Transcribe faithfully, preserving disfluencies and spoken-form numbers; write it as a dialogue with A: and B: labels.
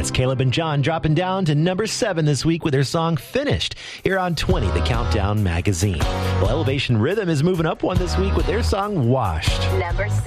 A: That's Caleb and John dropping down to number seven this week with their song Finished here on twenty, the Countdown Magazine. Well, Elevation Rhythm is moving up one this week with their song Washed.
B: Number six.